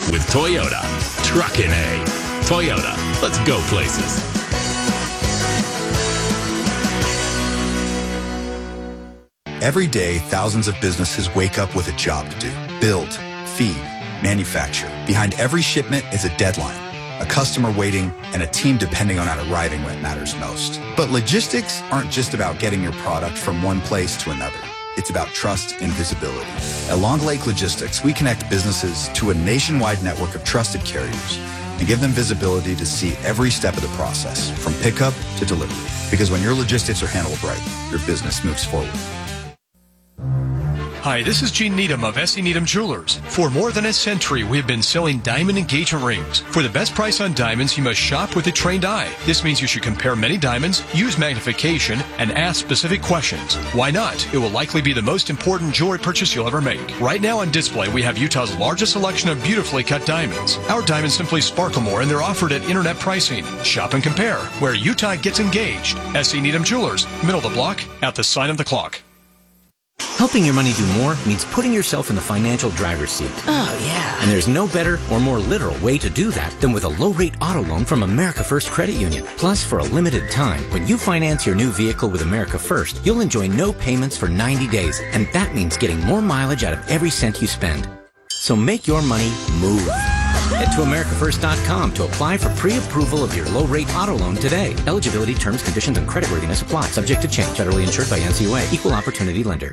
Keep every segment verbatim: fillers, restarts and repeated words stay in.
with Toyota. Truckin' A. Toyota, let's go places. Every day, thousands of businesses wake up with a job to do. Build, feed, manufacture. Behind every shipment is a deadline, a customer waiting, and a team depending on it arriving when it matters most. But logistics aren't just about getting your product from one place to another. It's about trust and visibility. At Long Lake Logistics, we connect businesses to a nationwide network of trusted carriers and give them visibility to see every step of the process, from pickup to delivery. Because when your logistics are handled right, your business moves forward. Hi, this is Gene Needham of S E. Needham Jewelers. For more than a century, we have been selling diamond engagement rings. For the best price on diamonds, you must shop with a trained eye. This means you should compare many diamonds, use magnification, and ask specific questions. Why not? It will likely be the most important jewelry purchase you'll ever make. Right now on display, we have Utah's largest selection of beautifully cut diamonds. Our diamonds simply sparkle more, and they're offered at internet pricing. Shop and compare, where Utah gets engaged. S E. Needham Jewelers, middle of the block, at the sign of the clock. Helping your money do more means putting yourself in the financial driver's seat. Oh, yeah. And there's no better or more literal way to do that than with a low-rate auto loan from America First Credit Union. Plus, for a limited time, when you finance your new vehicle with America First, you'll enjoy no payments for ninety days, and that means getting more mileage out of every cent you spend. So make your money move. Head to America First dot com to apply for pre-approval of your low-rate auto loan today. Eligibility, terms, conditions, and creditworthiness apply. Subject to change. Federally insured by N C U A. Equal opportunity lender.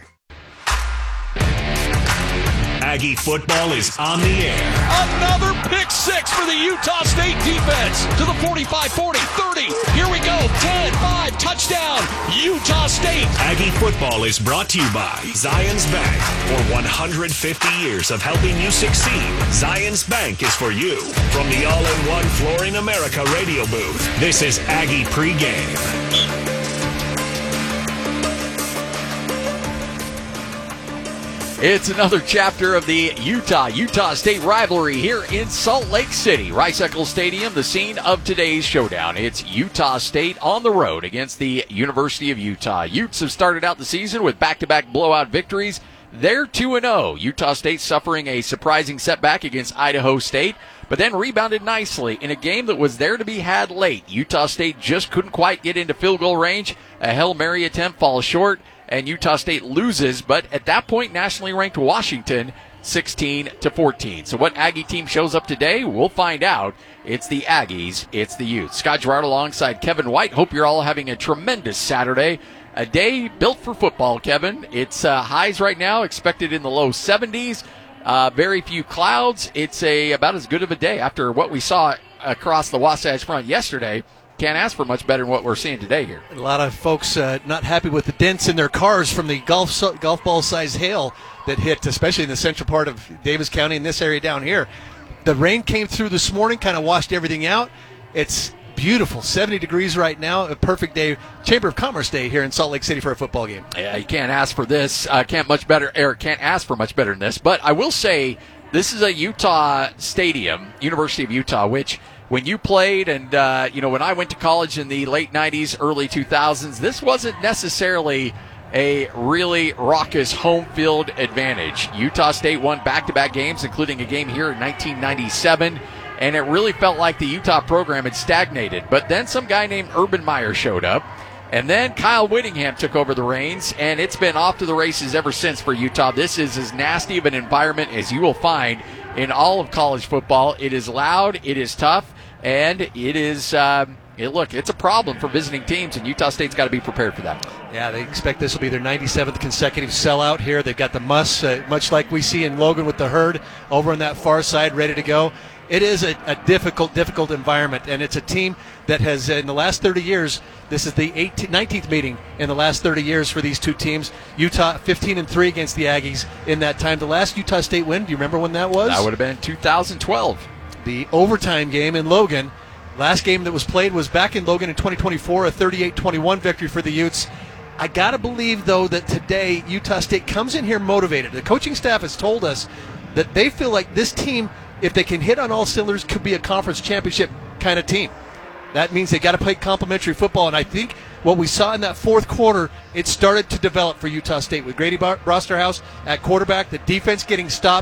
Aggie football is on the air. Another pick six for the Utah State defense. To the forty-five, forty, thirty. Here we go. ten, five, touchdown. Utah State. Aggie football is brought to you by Zions Bank. For one hundred fifty years of helping you succeed, Zions Bank is for you. From the all-in-one Flooring America radio booth, this is Aggie pregame. It's another chapter of the Utah-Utah State rivalry here in Salt Lake City. Rice-Eccles Stadium, the scene of today's showdown. It's Utah State on the road against the University of Utah. Utes have started out the season with back-to-back blowout victories. They're two and oh. Utah State suffering a surprising setback against Idaho State, but then rebounded nicely in a game that was there to be had late. Utah State just couldn't quite get into field goal range. A Hail Mary attempt falls short, and Utah State loses, but at that point, nationally ranked Washington sixteen to fourteen. So what Aggie team shows up today, we'll find out. It's the Aggies, it's the Utes. Scott Gerard alongside Kevin White. Hope you're all having a tremendous Saturday. A day built for football, Kevin. It's uh, highs right now, expected in the low seventies. Uh, very few clouds. It's a about as good of a day after what we saw across the Wasatch Front yesterday. Can't ask for much better than what we're seeing today here. A lot of folks uh, not happy with the dents in their cars from the golf golf ball-sized hail that hit, especially in the central part of Davis County and this area down here. The rain came through this morning, kind of washed everything out. It's beautiful, seventy degrees right now, a perfect day, Chamber of Commerce day here in Salt Lake City for a football game. Yeah, you can't ask for this. Uh, can't much better, or can't ask for much better than this. But I will say, this is a Utah stadium, University of Utah, which when you played and, uh, you know, when I went to college in the late nineties, early two thousands, this wasn't necessarily a really raucous home field advantage. Utah State won back-to-back games, including a game here in nineteen ninety-seven, and it really felt like the Utah program had stagnated. But then some guy named Urban Meyer showed up, and then Kyle Whittingham took over the reins, and it's been off to the races ever since for Utah. This is as nasty of an environment as you will find in all of college football. It is loud, it is tough, and it is, um, it, look, it's a problem for visiting teams, and Utah State's got to be prepared for that. Yeah, they expect this will be their ninety-seventh consecutive sellout here. They've got the muss, uh, much like we see in Logan with the herd, over on that far side, ready to go. It is a, a difficult, difficult environment, and it's a team that has, in the last thirty years, this is the eighteenth, nineteenth meeting in the last thirty years for these two teams. Utah fifteen and three against the Aggies in that time. The last Utah State win, do you remember when that was? That would have been two thousand twelve. The overtime game in Logan. Last game that was played was back in Logan in twenty twenty-four, a thirty-eight twenty-one victory for the Utes. I got to believe, though, that today Utah State comes in here motivated. The coaching staff has told us that they feel like this team, if they can hit on all cylinders, could be a conference championship kind of team. That means they got to play complementary football, and I think what we saw in that fourth quarter, it started to develop for Utah State with Grady Bar- Brosterhouse at quarterback, the defense getting stops,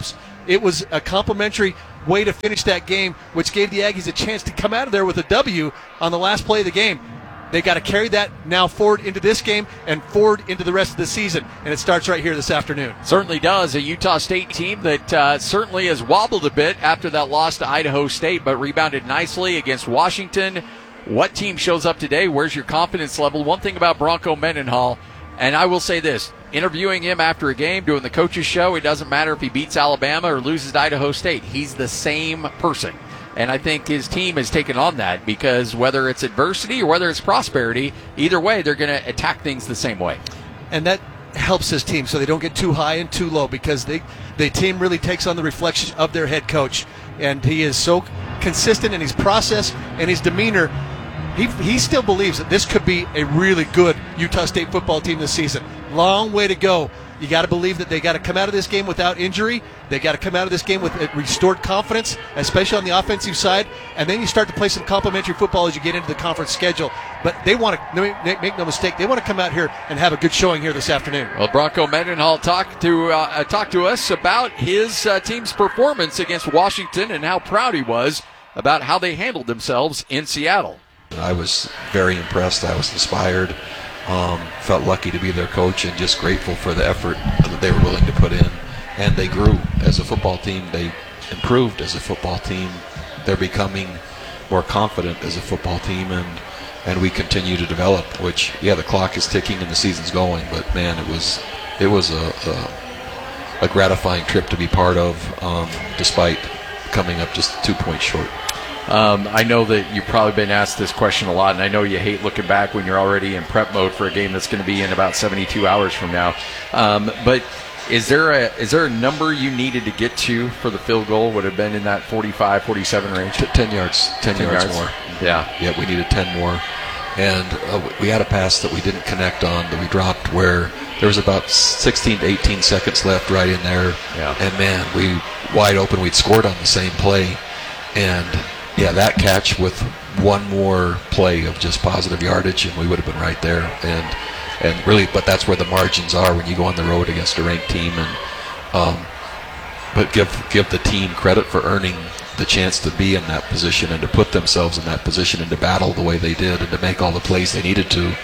it was a complimentary way to finish that game, which gave the Aggies a chance to come out of there with a W on the last play of the game. They got to carry that now forward into this game and forward into the rest of the season, and it starts right here this afternoon. Certainly does. A Utah State team that uh, certainly has wobbled a bit after that loss to Idaho State, but rebounded nicely against Washington. What team shows up today? Where's your confidence level? One thing about Bronco Mendenhall, and I will say this, interviewing him after a game, doing the coaches show, it doesn't matter if he beats Alabama or loses to Idaho State. He's the same person. And I think his team has taken on that because whether it's adversity or whether it's prosperity, either way, they're going to attack things the same way. And that helps his team so they don't get too high and too low, because they, the team really takes on the reflection of their head coach. And he is so consistent in his process and his demeanor. He, he still believes that this could be a really good Utah State football team this season. Long way to go. You got to believe that they got to come out of this game without injury. They got to come out of this game with restored confidence, especially on the offensive side. And then you start to play some complimentary football as you get into the conference schedule. But they want to, make no mistake, they want to come out here and have a good showing here this afternoon. Well, Bronco Mendenhall talked to uh, talked to us about his uh, team's performance against Washington and how proud he was about how they handled themselves in Seattle. I was very impressed. I was inspired. Um, felt lucky to be their coach and just grateful for the effort that they were willing to put in. And they grew as a football team. They improved as a football team. They're becoming more confident as a football team, and and we continue to develop. Which, yeah, the clock is ticking and the season's going, but man, it was it was a a, a gratifying trip to be part of, um, despite coming up just two points short. Um, I know that you've probably been asked this question a lot, and I know you hate looking back when you're already in prep mode for a game that's going to be in about seventy-two hours from now. Um, but is there a is there a number you needed to get to for the field goal? Would have been in that forty-five, forty-seven range? ten yards. ten, ten yards, yards more. Yeah. Yeah, we needed ten more. And uh, we had a pass that we didn't connect on that we dropped where there was about sixteen to eighteen seconds left right in there. Yeah. And, man, we wide open. We'd scored on the same play. And yeah, that catch with one more play of just positive yardage, and we would have been right there. And and really, but that's where the margins are when you go on the road against a ranked team. And um, but give give the team credit for earning the chance to be in that position and to put themselves in that position and to battle the way they did and to make all the plays they needed to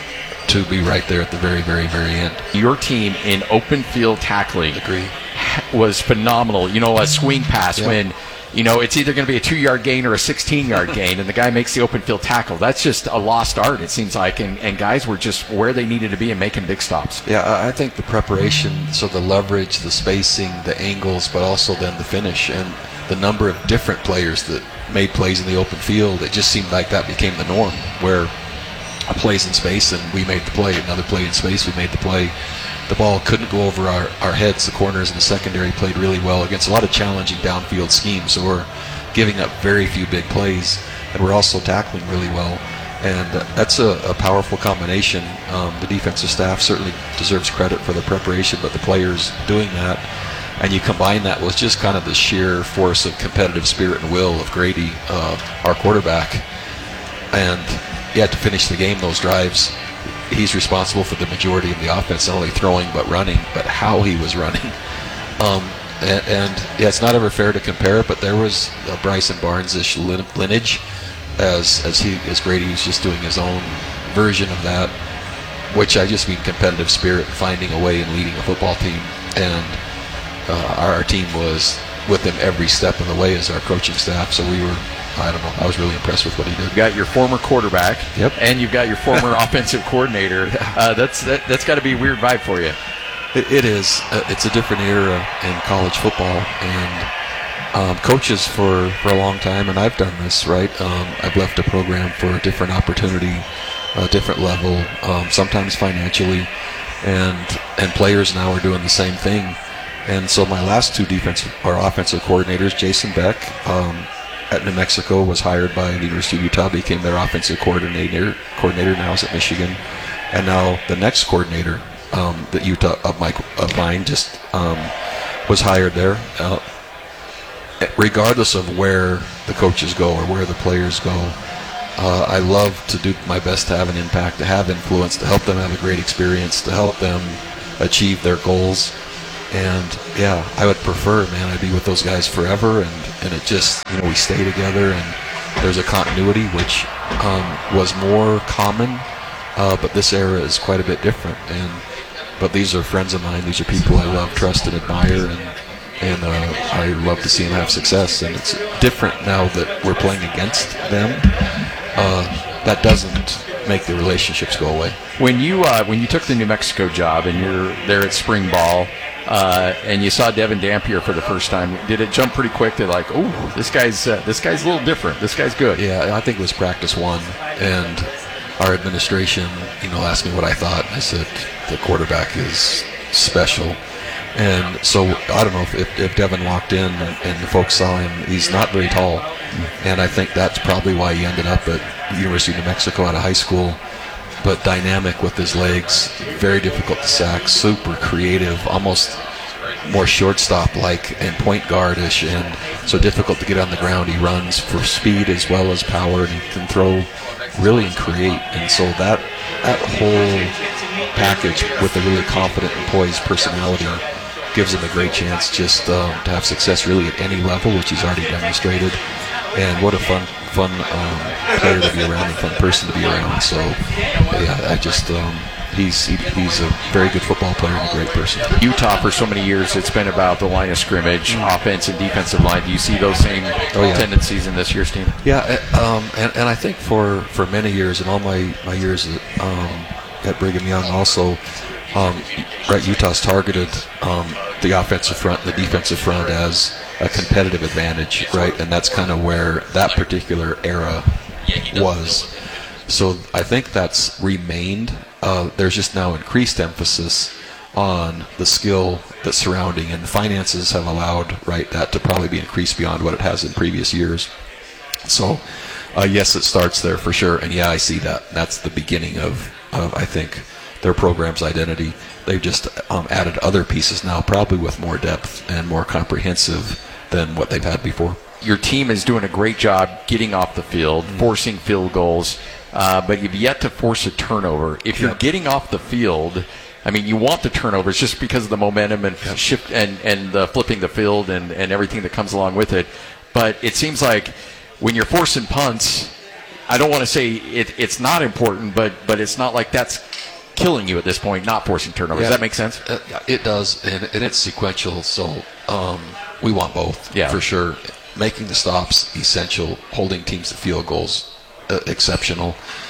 to be right there at the very, very, very end. Your team in open field tackling Agree. was phenomenal. You know, a swing pass yeah. when. You know, it's either going to be a two-yard gain or a sixteen-yard gain, and the guy makes the open field tackle. That's just a lost art, it seems like, and, and guys were just where they needed to be and making big stops. Yeah, I think the preparation, so the leverage, the spacing, the angles, but also then the finish, and the number of different players that made plays in the open field, it just seemed like that became the norm, where a play's in space and we made the play, another play in space, we made the play. The ball couldn't go over our, our heads. The corners and the secondary played really well against a lot of challenging downfield schemes. So we're giving up very few big plays, and we're also tackling really well. And uh, that's a, a powerful combination. Um, the defensive staff certainly deserves credit for the preparation, but the players doing that, and you combine that with just kind of the sheer force of competitive spirit and will of Grady, uh, our quarterback, and yeah, to finish the game, those drives, he's responsible for the majority of the offense, not only throwing but running, but how he was running. Um, and, and yeah, it's not ever fair to compare, but there was a Bryson Barnes-ish lineage as as he as Grady was just doing his own version of that, which I just mean competitive spirit, finding a way and leading a football team. And uh, our, our team was with him every step of the way as our coaching staff. So we were. I don't know. I was really impressed with what he did. You got your former quarterback, yep, and you've got your former offensive coordinator. Yeah. Uh, that's that, that's got to be a weird vibe for you. It, it is. Uh, it's a different era in college football, and um, coaches for, for a long time, and I've done this, right? Um, I've left a program for a different opportunity, a different level, um, sometimes financially, and and players now are doing the same thing. And so my last two defensive or offensive coordinators, Jason Beck, um, at New Mexico, was hired by the University of Utah, became their offensive coordinator. Coordinator now is at Michigan, and now the next coordinator um, that Utah of my of mine just um, was hired there. Uh, regardless of where the coaches go or where the players go, uh, I love to do my best to have an impact, to have influence, to help them have a great experience, to help them achieve their goals. And yeah, I would prefer, man, I'd be with those guys forever, and, and it just, you know, we stay together, and there's a continuity which um, was more common, uh, but this era is quite a bit different. And but these are friends of mine. These are people I love, trust, and admire, and and uh, I love to see them have success. And it's different now that we're playing against them. Uh, that doesn't make the relationships go away. When you uh, when you took the New Mexico job and you're there at spring ball, uh, and you saw Devin Dampier for the first time, did it jump pretty quick to like, oh, this guy's uh, this guy's a little different. This guy's good. Yeah, I think it was practice one, and our administration, you know, asked me what I thought. I said the quarterback is special. And so I don't know if, if, if Devin walked in and, and the folks saw him, he's not very tall. And I think that's probably why he ended up at the University of New Mexico out of high school. But dynamic with his legs, very difficult to sack, super creative, almost more shortstop-like and point guard-ish, and so difficult to get on the ground. He runs for speed as well as power, and he can throw really and create. And so that that whole package with a really confident and poised personality gives him a great chance just um, to have success really at any level, which he's already demonstrated. And what a fun, fun um, player to be around and fun person to be around. So, yeah, I just um, he's he, he's a very good football player and a great person. Utah, for so many years, it's been about the line of scrimmage, mm. offense and defensive line. Do you see those same oh, yeah. tendencies in this year's team? Yeah, um, and, and I think for, for many years, and all my, my years at, um, at Brigham Young also, um, right, Utah's targeted um, the offensive front and the defensive front as a competitive advantage, right? And that's kind of where that particular era was. So I think that's remained. Uh, there's just now increased emphasis on the skill that's surrounding, and the finances have allowed, right, that to probably be increased beyond what it has in previous years. So, uh, yes, it starts there for sure, and yeah, I see that. That's the beginning of, of I think, their program's identity. They've just um, added other pieces now, probably with more depth and more comprehensive than what they've had before. Your team is doing a great job getting off the field, mm-hmm. forcing field goals, uh, but you've yet to force a turnover. If you're yep. getting off the field, I mean, you want the turnovers just because of the momentum and yep. shift and, and the flipping the field and, and everything that comes along with it. But it seems like when you're forcing punts, I don't want to say it, it's not important, but, but it's not like that's killing you at this point, not forcing turnovers. Yeah, does that make sense? Uh, it does, and, and it's sequential, so um, we want both, yeah. for sure. Making the stops, essential. Holding teams to field goals, uh, exceptional.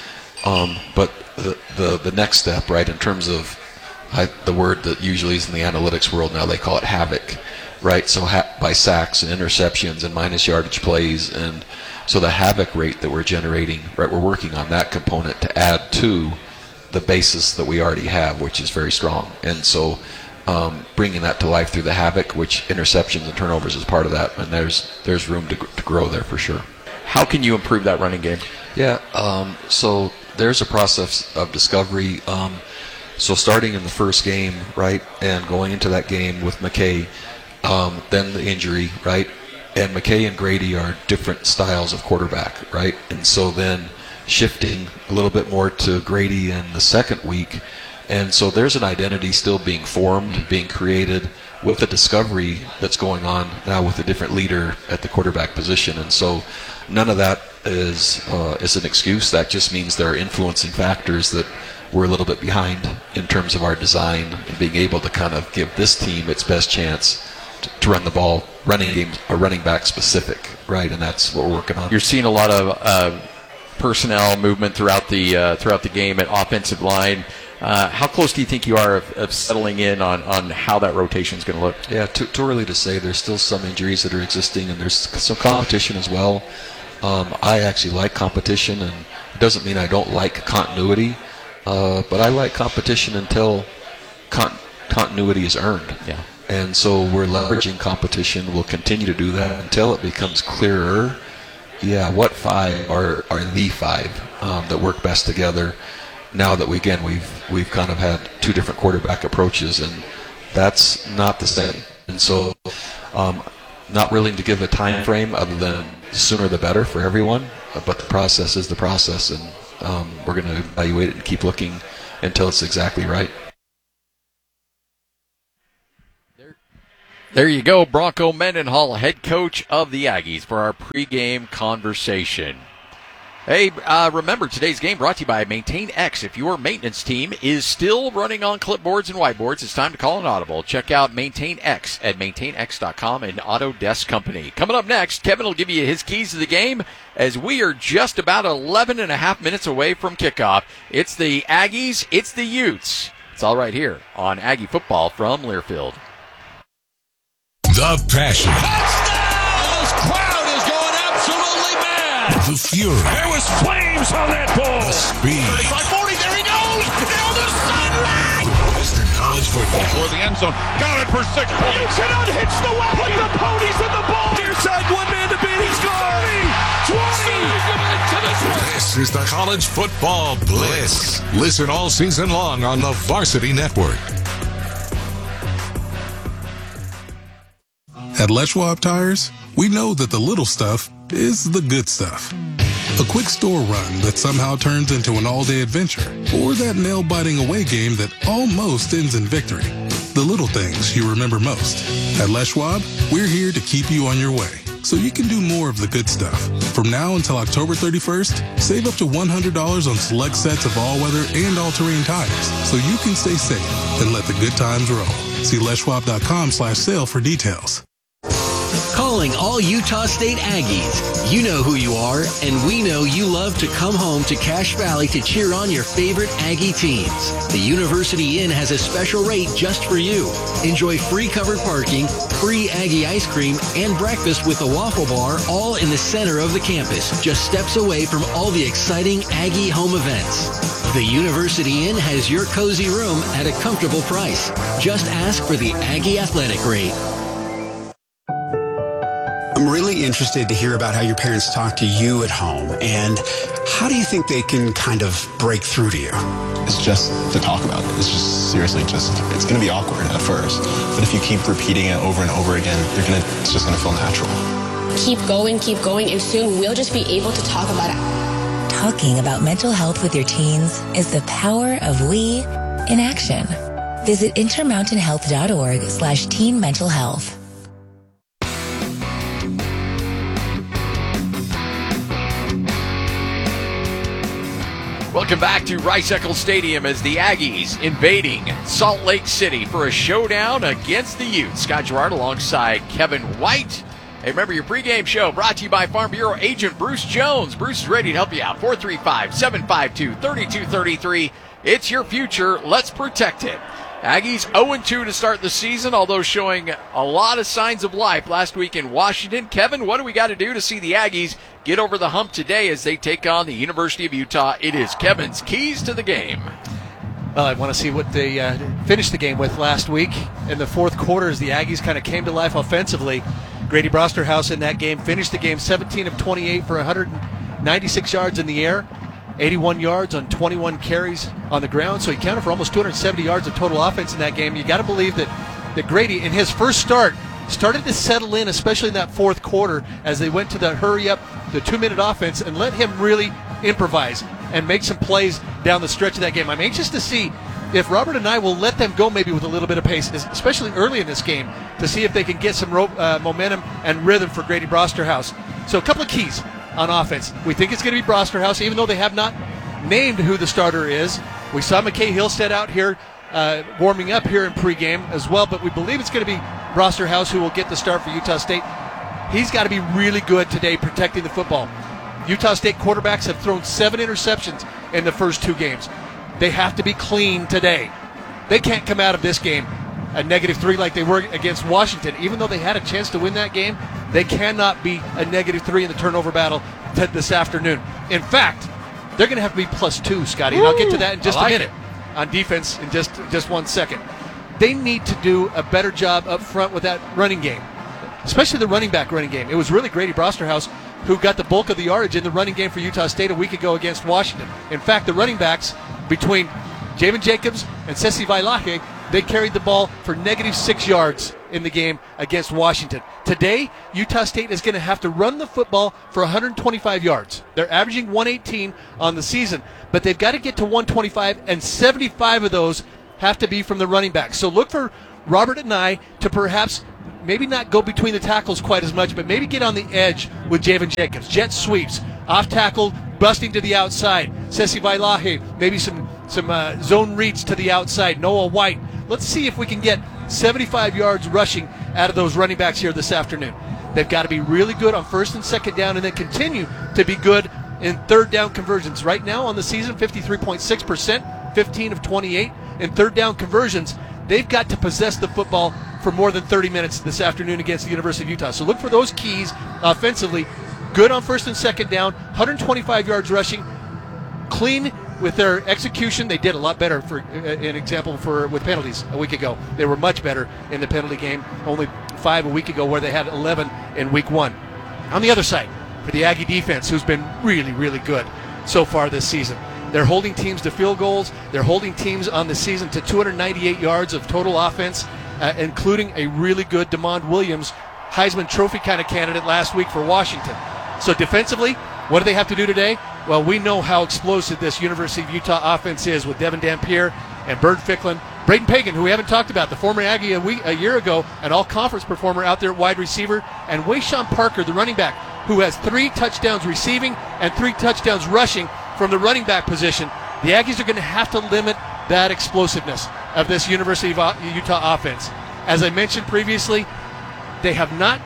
Um, but the, the the next step, right, in terms of I, the word that usually is in the analytics world now, they call it havoc, right? So ha- by sacks and interceptions and minus yardage plays, and so the havoc rate that we're generating, right, we're working on that component to add to the basis that we already have, which is very strong. And so um, bringing that to life through the havoc, which interceptions and turnovers is part of that, and there's there's room to, to grow there for sure. How can you improve that running game? Yeah, um, so there's a process of discovery. Um, so starting in the first game, right, and going into that game with McKay, um, then the injury, right, and McKay and Grady are different styles of quarterback, right, and so then shifting a little bit more to Grady in the second week. And so there's an identity still being formed, being created with the discovery that's going on now with a different leader at the quarterback position. And so none of that is uh, is an excuse. That just means there are influencing factors that we're a little bit behind in terms of our design and being able to kind of give this team its best chance to, to run the ball, running games, a running back specific, right? And that's what we're working on. You're seeing a lot of uh, personnel movement throughout the uh, throughout the game at offensive line. Uh, how close do you think you are of, of settling in on, on how that rotation is going to look? Yeah, too, too early to say. There's still some injuries that are existing, and there's some competition as well. Um, I actually like competition, and it doesn't mean I don't like continuity, uh, but I like competition until con- continuity is earned. Yeah. And so we're leveraging competition. We'll continue to do that until it becomes clearer. Yeah, what five are, are the five um, that work best together? Now that we again we've we've kind of had two different quarterback approaches, and that's not the same. And so, um, not willing to give a time frame other than the sooner the better for everyone. But the process is the process, and um, we're going to evaluate it and keep looking until it's exactly right. There you go, Bronco Mendenhall, head coach of the Aggies, for our pregame conversation. Hey, uh, remember, today's game brought to you by Maintain X. If your maintenance team is still running on clipboards and whiteboards, it's time to call an audible. Check out Maintain X at maintain x dot com and Autodesk Company. Coming up next, Kevin will give you his keys to the game as we are just about eleven and a half minutes away from kickoff. It's the Aggies, it's the Utes. It's all right here on Aggie Football from Learfield. The passion. Touchdown! This crowd is going absolutely mad. The fury. There was flames on that ball. The speed. thirty-five forty, there he goes! Down the sideline! Western College football. For the end zone. Got it for six points. You cannot hitch the wagon. Put the ponies in the ball. Near side, one man to beat. He's going. twenty. This is the College Football Blitz. Listen all season long on the Varsity Network. At Les Schwab Tires, we know that the little stuff is the good stuff. A quick store run that somehow turns into an all-day adventure, or that nail-biting away game that almost ends in victory. The little things you remember most. At Les Schwab, we're here to keep you on your way, so you can do more of the good stuff. From now until October thirty-first, save up to one hundred dollars on select sets of all-weather and all-terrain tires, so you can stay safe and let the good times roll. See les schwab dot com slash sale for details. Calling all Utah State Aggies. You know who you are, and we know you love to come home to Cache Valley to cheer on your favorite Aggie teams. The University Inn has a special rate just for you. Enjoy free covered parking, free Aggie ice cream, and breakfast with a waffle bar, all in the center of the campus, just steps away from all the exciting Aggie home events. The University Inn has your cozy room at a comfortable price. Just ask for the Aggie Athletic rate. I'm really interested to hear about how your parents talk to you at home, and how do you think they can kind of break through to you? It's just to talk about it. It's just seriously just, it's going to be awkward at first, but if you keep repeating it over and over again, you're gonna, it's just going to feel natural. Keep going, keep going, and soon we'll just be able to talk about it. Talking about mental health with your teens is the power of we in action. Visit intermountain health dot org slash teen mental health. Welcome back to Rice-Eccles Stadium as the Aggies invading Salt Lake City for a showdown against the Utes. Scott Gerard alongside Kevin White. Hey, remember your pregame show brought to you by Farm Bureau agent Bruce Jones. Bruce is ready to help you out. four three five, seven five two, three two three three. It's your future. Let's protect it. Aggies oh and two to start the season, although showing a lot of signs of life last week in Washington. Kevin, what do we got to do to see the Aggies get over the hump today as they take on the University of Utah? It is Kevin's keys to the game. Well, I want to see what they uh, finished the game with last week. In the fourth quarter, as the Aggies kind of came to life offensively, Grady Brosterhouse in that game finished the game seventeen of twenty-eight for one hundred ninety-six yards in the air, eighty-one yards on twenty-one carries on the ground, so he counted for almost two hundred seventy yards of total offense in that game. You got to believe that, that Grady, in his first start, started to settle in, especially in that fourth quarter, as they went to the hurry-up, the two-minute offense, and let him really improvise and make some plays down the stretch of that game. I'm anxious to see if Robert and I will let them go maybe with a little bit of pace, especially early in this game, to see if they can get some ro- uh, momentum and rhythm for Grady Brosterhouse. So a couple of keys on offense. We think it's going to be Brosterhouse, even though they have not named who the starter is. We saw McKay Hillstead out here uh, warming up here in pregame as well, but we believe it's going to be Brosterhouse who will get the start for Utah State. He's got to be really good today protecting the football. Utah State quarterbacks have thrown seven interceptions in the first two games. They have to be clean today. They can't come out of this game a negative three like they were against Washington. Even though they had a chance to win that game, they cannot be a negative three in the turnover battle t- this afternoon. In fact, they're going to have to be plus two, Scotty, and I'll get to that in just like a minute it. on defense in just, just one second. They need to do a better job up front with that running game, especially the running back running game. It was really Grady Brosterhouse who got the bulk of the yardage in the running game for Utah State a week ago against Washington. In fact, the running backs between Javen Jacobs and Sesi Vailaje, they carried the ball for negative six yards in the game against Washington. Today, Utah State is going to have to run the football for one hundred twenty-five yards. They're averaging one eighteen on the season, but they've got to get to one twenty-five, and seventy-five of those have to be from the running backs. So look for Robert and I to perhaps maybe not go between the tackles quite as much, but maybe get on the edge with Javen Jacobs. Jet sweeps, off tackle, busting to the outside. Sesi Vailahe, maybe some, some uh, zone reads to the outside. Noah White. Let's see if we can get seventy-five yards rushing out of those running backs here this afternoon. They've got to be really good on first and second down and then continue to be good in third down conversions. Right now on the season, fifty-three point six percent, fifteen of twenty-eight in third down conversions. They've got to possess the football for more than thirty minutes this afternoon against the University of Utah. So look for those keys offensively. Good on first and second down, one hundred twenty-five yards rushing, clean with their execution. They did a lot better, for an example, for with penalties a week ago. They were much better in the penalty game, only five a week ago where they had eleven in week one. On the other side, for the Aggie defense, who's been really, really good so far this season. They're holding teams to field goals. They're holding teams on the season to two hundred ninety-eight yards of total offense, uh, including a really good DeMond Williams Heisman Trophy kind of candidate last week for Washington. So defensively, what do they have to do today? Well, we know how explosive this University of Utah offense is with Devin Dampier and Bird Ficklin. Braden Pagan, who we haven't talked about, the former Aggie a, week, a year ago, an all-conference performer out there at wide receiver, and Wayshawn Parker, the running back, who has three touchdowns receiving and three touchdowns rushing from the running back position. The Aggies are going to have to limit that explosiveness of this University of Utah offense. As I mentioned previously, they have not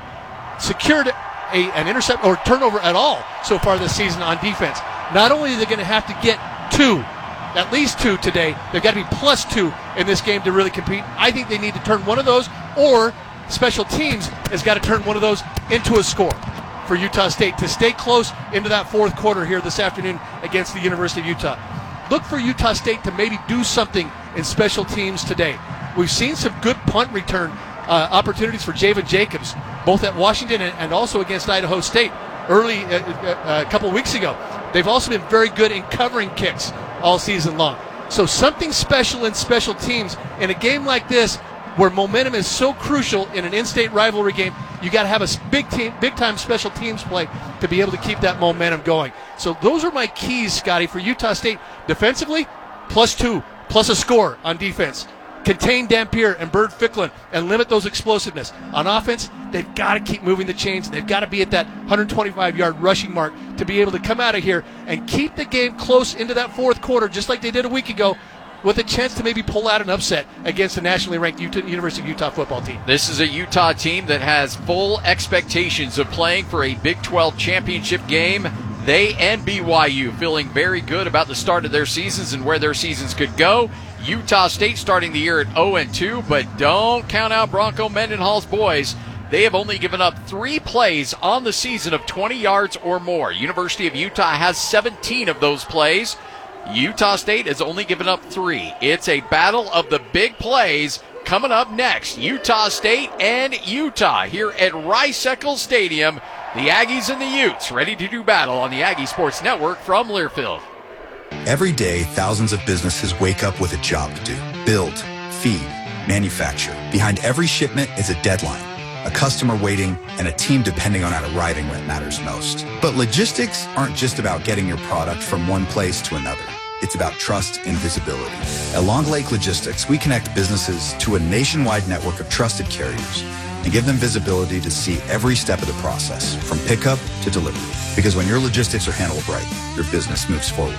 secured a, an intercept or turnover at all so far this season on defense. Not only are they going to have to get two, at least two today, they've got to be plus two in this game to really compete. I think they need to turn one of those, or special teams has got to turn one of those into a score for Utah State to stay close into that fourth quarter here this afternoon against the University of Utah. Look for Utah State to maybe do something in special teams today. We've seen some good punt return uh, opportunities for Javen Jacobs, both at Washington and, and also against Idaho State early uh, uh, a couple of weeks ago. They've also been very good in covering kicks all season long. So something special in special teams in a game like this, where momentum is so crucial in an in-state rivalry game. You got to have a big team, big-time special teams play to be able to keep that momentum going. So those are my keys, Scotty, for Utah State. Defensively, plus two, plus a score on defense. Contain Dampier and Bird Ficklin and limit those explosiveness. On offense, they've got to keep moving the chains. They've got to be at that one hundred twenty-five yard rushing mark to be able to come out of here and keep the game close into that fourth quarter, just like they did a week ago, with a chance to maybe pull out an upset against the nationally ranked Utah, University of Utah football team. This is a Utah team that has full expectations of playing for a Big twelve championship game. They and B Y U feeling very good about the start of their seasons and where their seasons could go. Utah State starting the year at oh and two, but don't count out Bronco Mendenhall's boys. They have only given up three plays on the season of twenty yards or more. University of Utah has seventeen of those plays. Utah State has only given up three. It's a battle of the big plays coming up next. Utah State and Utah here at Rice-Eccles Stadium. The Aggies and the Utes ready to do battle on the Aggie Sports Network from Learfield. Every day, thousands of businesses wake up with a job to do. Build, feed, manufacture. Behind every shipment is a deadline, a customer waiting, and a team depending on it arriving when it matters most. But logistics aren't just about getting your product from one place to another. It's about trust and visibility. At Long Lake Logistics, we connect businesses to a nationwide network of trusted carriers and give them visibility to see every step of the process, from pickup to delivery. Because when your logistics are handled right, your business moves forward.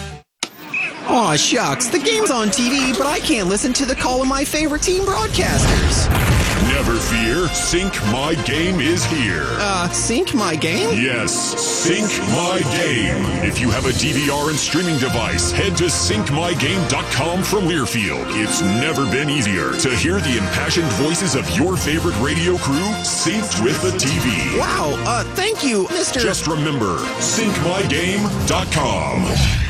Aw, shucks, the game's on T V, but I can't listen to the call of my favorite team broadcasters. Never fear, Sync My Game is here. Uh, Sync My Game? Yes, Sync My Game. If you have a D V R and streaming device, head to sync my game dot com from Learfield. It's never been easier to hear the impassioned voices of your favorite radio crew synced with the T V. Wow, uh, thank you, Mister Just remember, sync my game dot com.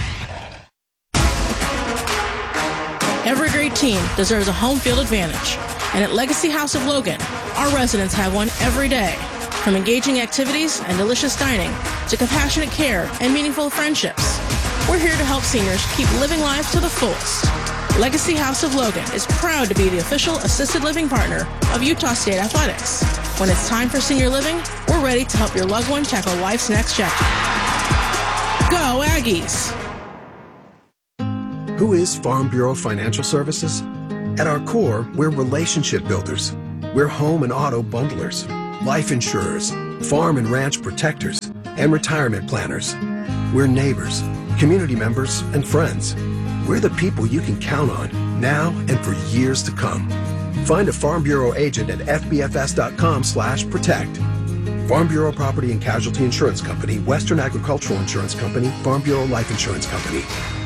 Every great team deserves a home field advantage. And at Legacy House of Logan, our residents have one every day. From engaging activities and delicious dining to compassionate care and meaningful friendships. We're here to help seniors keep living life to the fullest. Legacy House of Logan is proud to be the official assisted living partner of Utah State Athletics. When it's time for senior living, we're ready to help your loved one tackle life's next chapter. Go Aggies! Who is Farm Bureau Financial Services? At our core, we're relationship builders. We're home and auto bundlers, life insurers, farm and ranch protectors, and retirement planners. We're neighbors, community members, and friends. We're the people you can count on now and for years to come. Find a Farm Bureau agent at f b f s dot com slash protect. Farm Bureau Property and Casualty Insurance Company, Western Agricultural Insurance Company, Farm Bureau Life Insurance Company.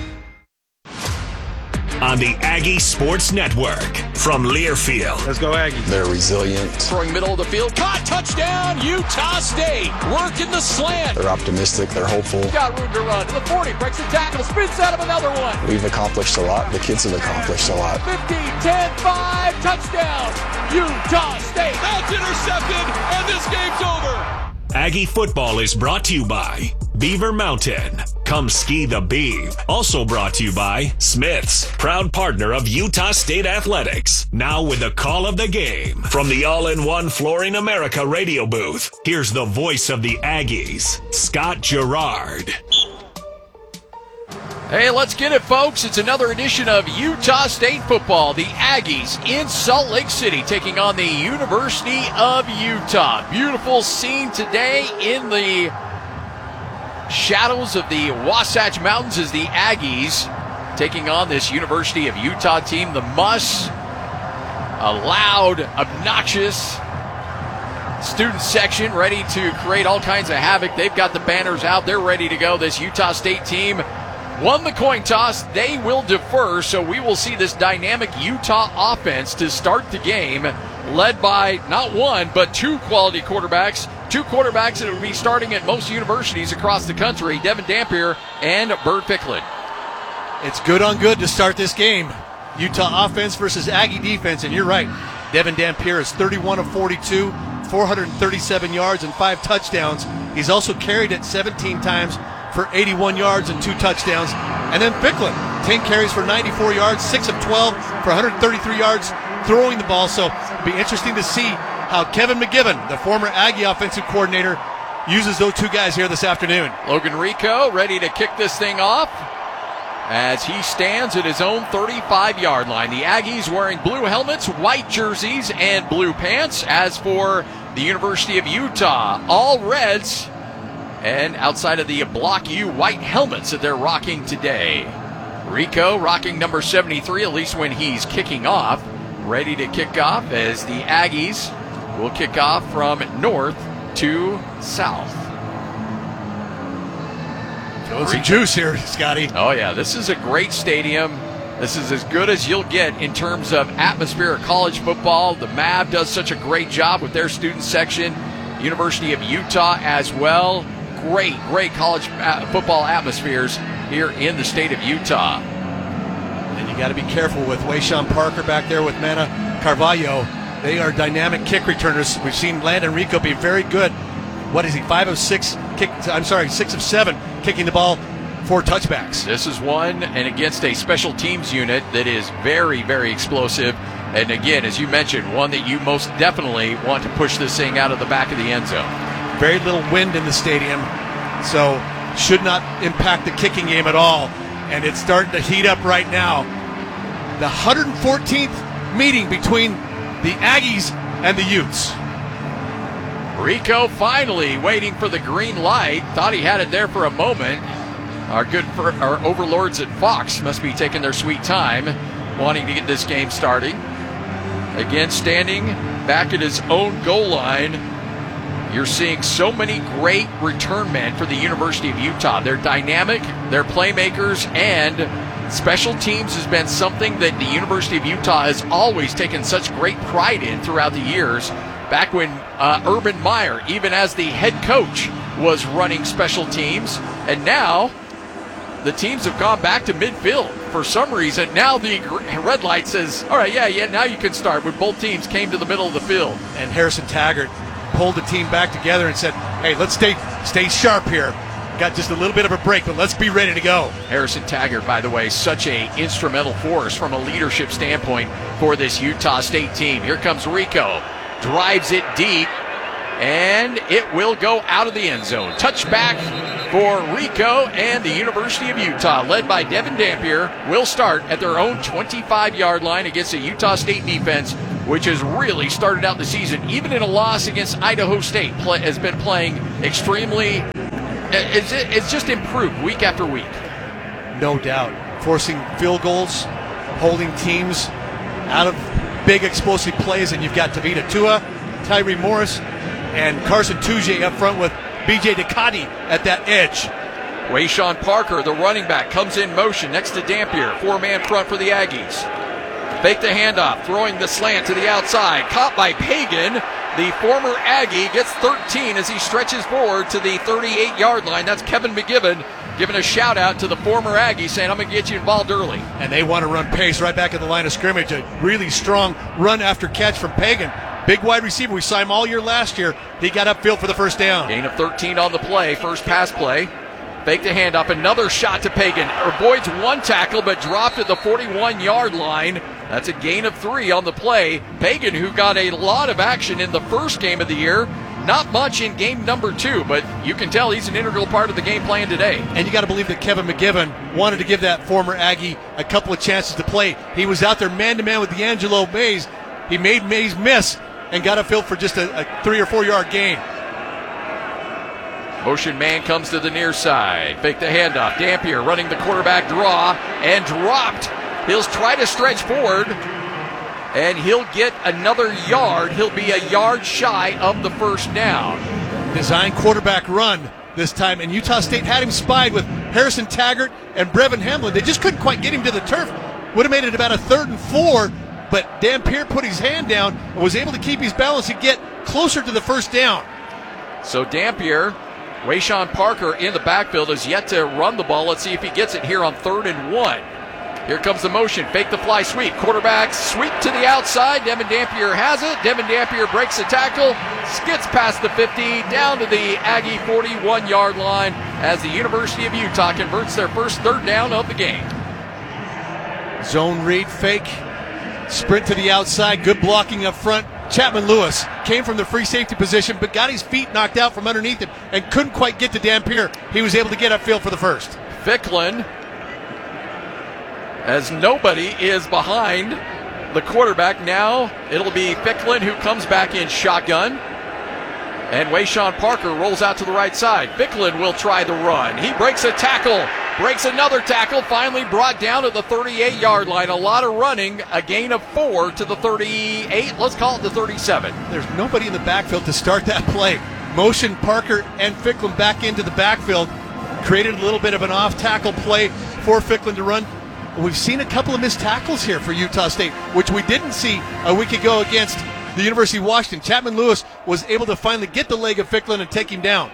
On the Aggie Sports Network from Learfield. Let's go Aggies. They're resilient. Throwing middle of the field. Caught, touchdown, Utah State. Working the slant. They're optimistic. They're hopeful. Got room to run to the forty. Breaks the tackle. Spins out of another one. We've accomplished a lot. The kids have accomplished a lot. fifteen, ten, five. Touchdown. Utah State. That's intercepted, and this game's over. Aggie football is brought to you by Beaver Mountain. Come ski the Beav. Also brought to you by Smith's, proud partner of Utah State Athletics. Now with the call of the game from the All-in-One Flooring America radio booth. Here's the voice of the Aggies, Scott Gerard. Hey, let's get it, folks. It's another edition of Utah State football. The Aggies in Salt Lake City taking on the University of Utah. Beautiful scene today in the shadows of the Wasatch Mountains as the Aggies taking on this University of Utah team. The Muss, a loud, obnoxious student section ready to create all kinds of havoc. They've got the banners out. They're ready to go. This Utah State team won the coin toss. They will defer, so we will see this dynamic Utah offense to start the game, led by not one, but two quality quarterbacks. Two quarterbacks that will be starting at most universities across the country, Devin Dampier and Bert Ficklin. It's good on good to start this game. Utah offense versus Aggie defense, and you're right. Devin Dampier is thirty-one of forty-two, four hundred thirty-seven yards and five touchdowns. He's also carried it seventeen times for eighty-one yards and two touchdowns. And then Ficklin, ten carries for ninety-four yards, six of twelve for one hundred thirty-three yards throwing the ball. So it'll be interesting to see how Kevin McGibbon, the former Aggie offensive coordinator, uses those two guys here this afternoon. Logan Rico ready to kick this thing off as he stands at his own thirty-five-yard line. The Aggies wearing blue helmets, white jerseys, and blue pants. As for the University of Utah, all reds, and outside of the Block U white helmets that they're rocking today. Rico rocking number seventy-three, at least when he's kicking off. Ready to kick off as the Aggies will kick off from north to south. Feeling some juice here, Scotty. Oh, yeah. This is a great stadium. This is as good as you'll get in terms of atmosphere of college football. The M A V does such a great job with their student section. University of Utah as well. Great, great college football atmospheres here in the state of Utah. And you got to be careful with Wayshawn Parker back there with Mana Carvalho. They are dynamic kick returners. We've seen Landon Rico be very good. What is he? Five of six kick. I'm sorry, six of seven kicking the ball for touchbacks. This is one, and against a special teams unit that is very, very explosive. And again, as you mentioned, one that you most definitely want to push this thing out of the back of the end zone. Very little wind in the stadium, so should not impact the kicking game at all. And it's starting to heat up right now. The one hundred fourteenth meeting between the Aggies and the Utes. Rico finally waiting for the green light. Thought he had it there for a moment. Our good for our overlords at Fox must be taking their sweet time, wanting to get this game starting. Again, standing back at his own goal line. You're seeing so many great return men for the University of Utah. They're dynamic, they're playmakers, and special teams has been something that the University of Utah has always taken such great pride in throughout the years. Back when uh, Urban Meyer, even as the head coach, was running special teams. And now the teams have gone back to midfield for some reason. Now the red light says, all right, yeah, yeah, now you can start, when both teams came to the middle of the field. And Harrison Taggart pulled the team back together and said, hey, let's stay stay sharp here. Got just a little bit of a break, but let's be ready to go. Harrison Taggart, by the way, such a instrumental force from a leadership standpoint for this Utah State team. Here comes Rico. Drives it deep. and it will go out of the end zone. Touchback for Rico, and the University of Utah, led by Devin Dampier, will start at their own twenty-five-yard line against a Utah State defense, which has really started out the season, even in a loss against Idaho State, play, has been playing extremely, it's, it's just improved week after week. No doubt. Forcing field goals, holding teams out of big explosive plays, and you've got Tavita Tua, Tyree Morris, and Carson Tujay up front with B J Ducati at that edge. Wayshawn Parker, the running back, comes in motion next to Dampier. Four-man front for the Aggies. Fake the handoff, throwing the slant to the outside. Caught by Pagan. The former Aggie gets thirteen as he stretches forward to the thirty-eight-yard line. That's Kevin McGibbon giving a shout-out to the former Aggie, saying, I'm going to get you involved early. And they want to run pace right back at the line of scrimmage. A really strong run after catch from Pagan. Big wide receiver. We saw him all year last year. He got upfield for the first down. Gain of thirteen on the play. First pass play. Fake the handoff. Another shot to Pagan. Avoids one tackle, but dropped at the forty-one-yard line. That's a gain of three on the play. Pagan, who got a lot of action in the first game of the year, not much in game number two, but you can tell he's an integral part of the game plan today. And you got to believe that Kevin McGibbon wanted to give that former Aggie a couple of chances to play. He was out there man-to-man with D'Angelo Mays. He made Mays miss and got upfield for just a, a three or four yard gain. Motion man comes to the near side. Fake the handoff. Dampier running the quarterback draw and dropped. He'll try to stretch forward and he'll get another yard. He'll be a yard shy of the first down. Design quarterback run this time, and Utah State had him spied with Harrison Taggart and Brevin Hamlin. They just couldn't quite get him to the turf. Would have made it about a third and four, but Dampier put his hand down and was able to keep his balance and get closer to the first down. So Dampier, Wayshawn Parker in the backfield, is yet to run the ball. Let's see if he gets it here on third and one. Here comes the motion. Fake the fly sweep. Quarterback sweep to the outside. Devin Dampier has it. Devin Dampier breaks the tackle, skids past the fifty, down to the Aggie forty-one-yard line as the University of Utah converts their first third down of the game. Zone read fake. Sprint to the outside. Good blocking up front. Chapman Lewis came from the free safety position, but got his feet knocked out from underneath him and couldn't quite get to Dampier. He was able to get upfield for the first. Ficklin, as nobody is behind the quarterback. Now it'll be Ficklin who comes back in shotgun. And Wayshawn Parker rolls out to the right side. Ficklin will try the run. He breaks a tackle, breaks another tackle, finally brought down to the thirty-eight-yard line. A lot of running, a gain of four to the thirty-eight. Let's call it the thirty-seven. There's nobody in the backfield to start that play. Motion Parker and Ficklin back into the backfield. Created a little bit of an off-tackle play for Ficklin to run. We've seen a couple of missed tackles here for Utah State, which we didn't see a week ago against the University of Washington. Chapman Lewis was able to finally get the leg of Ficklin and take him down.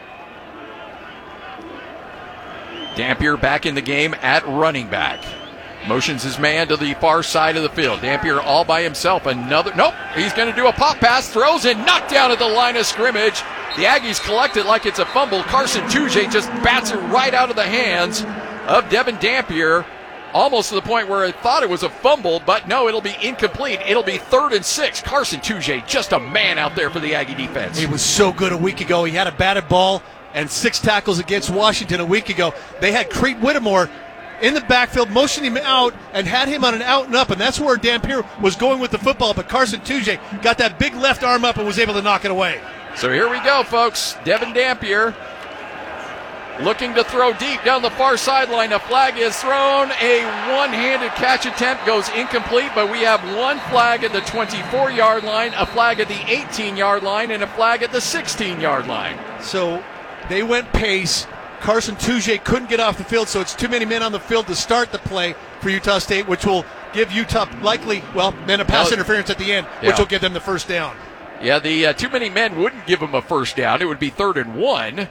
Dampier back in the game at running back. Motions his man to the far side of the field. Dampier all by himself. Another, nope, he's going to do a pop pass, throws and knocked down at the line of scrimmage. The Aggies collect it like it's a fumble. Carson Tujay just bats it right out of the hands of Devin Dampier. Almost to the point where I thought it was a fumble, but no, it'll be incomplete. It'll be third and six. Carson Tujay, just a man out there for the Aggie defense. He was so good a week ago. He had a batted ball and six tackles against Washington a week ago. They had Crete Whittemore in the backfield, motioning him out and had him on an out and up, and that's where Dampier was going with the football, but Carson Tujay got that big left arm up and was able to knock it away. So here we go, folks. Devin Dampier looking to throw deep down the far sideline. A flag is thrown. A one-handed catch attempt goes incomplete, but we have one flag at the twenty-four-yard line, a flag at the eighteen-yard line, and a flag at the sixteen-yard line. So they went pace. Carson Tujay couldn't get off the field, so it's too many men on the field to start the play for Utah State, which will give Utah likely, well, then a pass well, interference at the end, yeah. which will give them the first down. Yeah, the uh, too many men wouldn't give them a first down. It would be third and one.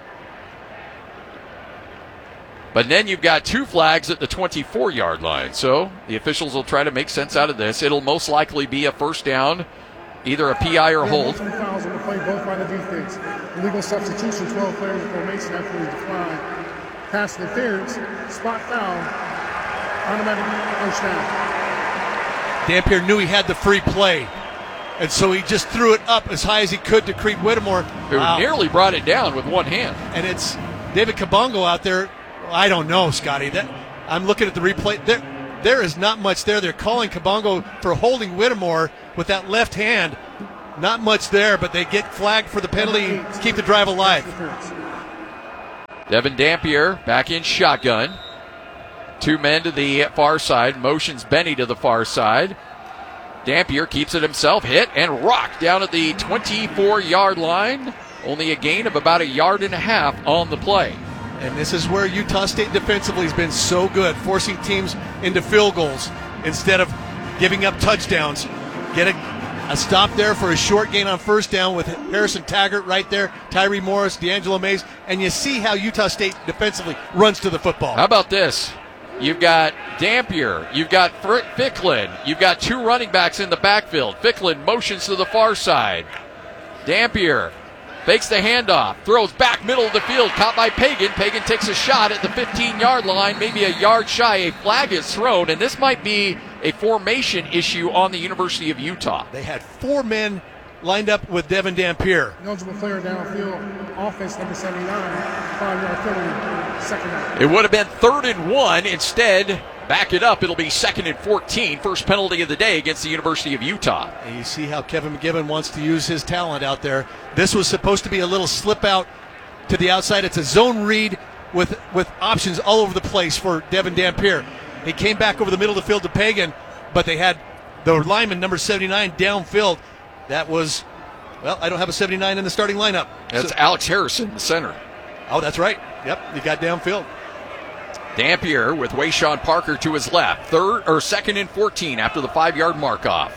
But then you've got two flags at the twenty-four-yard line. So the officials will try to make sense out of this. It'll most likely be a first down, either a P I or hold. Multiple fouls on the play, both by the defense. Illegal substitution, twelve players in formation after the decline. Pass interference, spot foul, automatic first down. Dampier knew he had the free play. And so he just threw it up as high as he could to Creed Whittemore. Who wow. nearly brought it down with one hand. And it's David Kabongo out there. I don't know, Scotty. That I'm looking at the replay. There, there is not much there. They're calling Kabongo for holding Whittemore with that left hand. Not much there, but they get flagged for the penalty to keep the drive alive. Devin Dampier back in shotgun. Two men to the far side. Motions Benny to the far side. Dampier keeps it himself, hit and rocked down at the twenty-four-yard line. Only a gain of about a yard and a half on the play. And this is where Utah State defensively has been so good, forcing teams into field goals instead of giving up touchdowns. Get a, a stop there for a short gain on first down with Harrison Taggart right there, Tyree Morris, D'Angelo Mays, and you see how Utah State defensively runs to the football. How about this? You've got Dampier, you've got Ficklin, you've got two running backs in the backfield. Ficklin motions to the far side. Dampier fakes the handoff, throws back middle of the field, caught by Pagan. Pagan takes a shot at the fifteen-yard line, maybe a yard shy. A flag is thrown, and this might be a formation issue on the University of Utah. They had four men lined up with Devin Dampier. Eligible player downfield, offense number seventy-nine, five-yard penalty, second down. It would have been third and one. Instead, back it up. It'll be second and fourteen. First penalty of the day against the University of Utah. And you see how Kevin McGibbon wants to use his talent out there. This was supposed to be a little slip out to the outside. It's a zone read with, with options all over the place for Devin Dampier. He came back over the middle of the field to Pagan, but they had the lineman, number seventy-nine, downfield. That was, well, I don't have a seventy-nine in the starting lineup. That's so, Alex Harrison, the center. Oh, that's right. Yep, you got downfield. Dampier with Wayshawn Parker to his left. Third or second and fourteen after the five-yard mark off.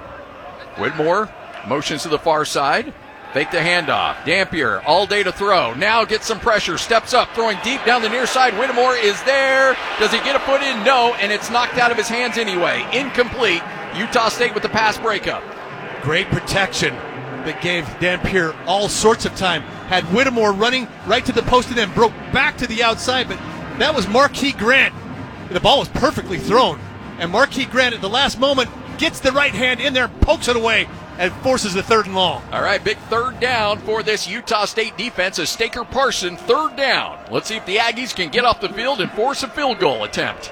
Whittemore motions to the far side. Fake the handoff. Dampier all day to throw. Now gets some pressure. Steps up, throwing deep down the near side. Whittemore is there. Does he get a foot in? No, and it's knocked out of his hands anyway. Incomplete. Utah State with the pass breakup. Great protection that gave Dampier all sorts of time. Had Whittemore running right to the post and then broke back to the outside, but that was Marquis Grant. The ball was perfectly thrown, and Marquis Grant at the last moment gets the right hand in there, pokes it away, and forces the third and long. All right, big third down for this Utah State defense as Staker Parson, third down. Let's see if the Aggies can get off the field and force a field goal attempt.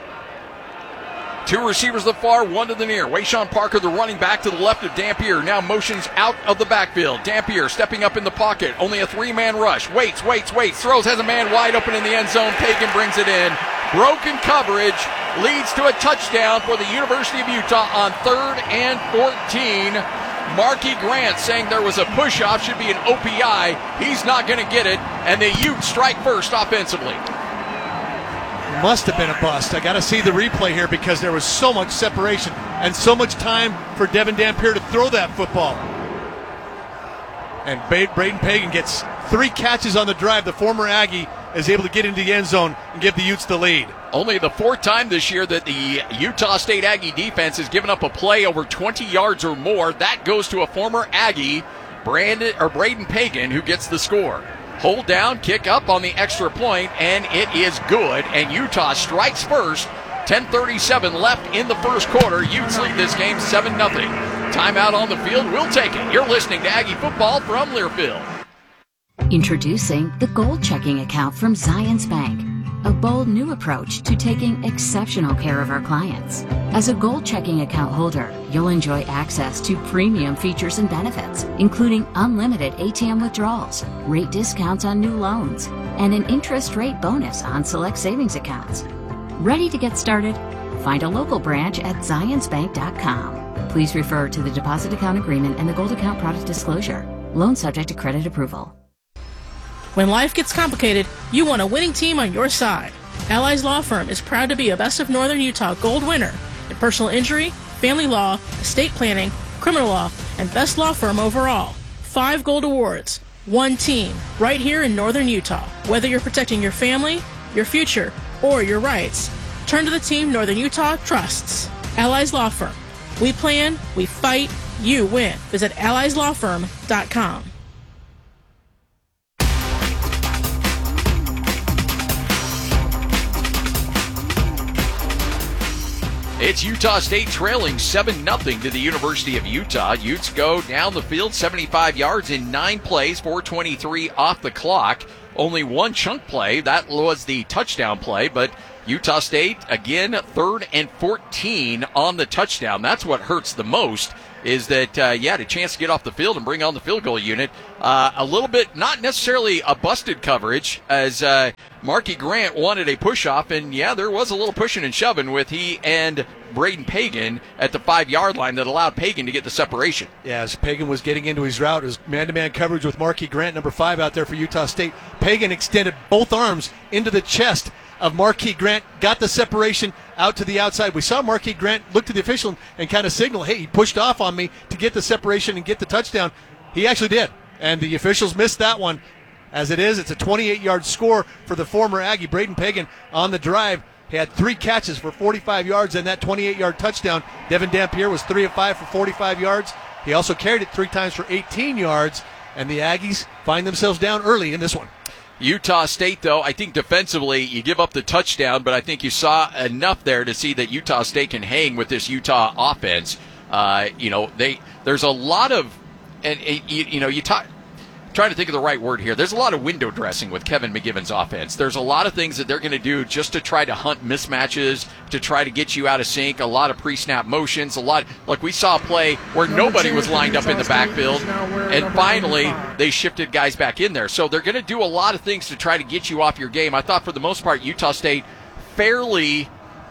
Two receivers to the far, one to the near. Wayshawn Parker, the running back, to the left of Dampier, now motions out of the backfield. Dampier stepping up in the pocket, only a three-man rush. Waits, waits, waits, throws, has a man wide open in the end zone. Pagan brings it in. Broken coverage leads to a touchdown for the University of Utah on third and fourteen. Marquis Grant saying there was a push-off, should be an O P I. He's not going to get it, and the Utes strike first offensively. Must have been a bust. I got to see the replay here because there was so much separation and so much time for Devin Dampier to throw that football. And Braden Pagan gets three catches on the drive. The former Aggie is able to get into the end zone and give the Utes the lead. Only the fourth time this year that the Utah State Aggie defense has given up a play over twenty yards or more. That goes to a former Aggie, Brandon or Braden Pagan, who gets the score. Hold down, kick up on the extra point, and it is good. And Utah strikes first. ten thirty-seven left in the first quarter. Utes lead this game seven nothing. Timeout on the field. We'll take it. You're listening to Aggie Football from Learfield. Introducing the Gold Checking Account from Zions Bank, a bold new approach to taking exceptional care of our clients. As a Gold Checking Account holder, you'll enjoy access to premium features and benefits, including unlimited A T M withdrawals, rate discounts on new loans, and an interest rate bonus on select savings accounts. Ready to get started? Find a local branch at zions bank dot com. Please refer to the deposit account agreement and the Gold Account product disclosure. Loan subject to credit approval. When life gets complicated, you want a winning team on your side. Allies Law Firm is proud to be a Best of Northern Utah Gold winner in personal injury, family law, estate planning, criminal law, and Best Law Firm overall. Five gold awards, one team, right here in Northern Utah. Whether you're protecting your family, your future, or your rights, turn to the team Northern Utah trusts. Allies Law Firm. We plan, we fight, you win. Visit allies law firm dot com. It's Utah State trailing seven nothing to the University of Utah. Utes go down the field seventy-five yards in nine plays, four twenty-three off the clock. Only one chunk play. That was the touchdown play, but Utah State, again, third and fourteen on the touchdown. That's what hurts the most, is that, uh, yeah, had a chance to get off the field and bring on the field goal unit. Uh, a little bit, not necessarily a busted coverage, as uh, Marky Grant wanted a push-off, and, yeah, there was a little pushing and shoving with he and Braden Pagan at the five-yard line that allowed Pagan to get the separation. Yeah, as Pagan was getting into his route, it was man-to-man coverage with Marky Grant, number five, out there for Utah State. Pagan extended both arms into the chest of Marquis Grant, got the separation out to the outside. We saw Marquis Grant look to the official and kind of signal, hey, he pushed off on me to get the separation and get the touchdown. He actually did, and the officials missed that one. As it is, it's a twenty-eight-yard score for the former Aggie, Braden Pagan, on the drive. He had three catches for forty-five yards and that twenty-eight-yard touchdown. Devin Dampier was three of five for forty-five yards. He also carried it three times for eighteen yards, and the Aggies find themselves down early in this one. Utah State, though, I think defensively you give up the touchdown, but I think you saw enough there to see that Utah State can hang with this Utah offense. Uh, you know, they there's a lot of, and, and you, you know, you talk. Trying to think of the right word here. There's a lot of window dressing with Kevin McGivern's offense. There's a lot of things that they're going to do just to try to hunt mismatches, to try to get you out of sync. A lot of pre-snap motions. A lot, like we saw a play where nobody was lined up in the backfield, and finally they shifted guys back in there. So they're going to do a lot of things to try to get you off your game. I thought for the most part Utah State fairly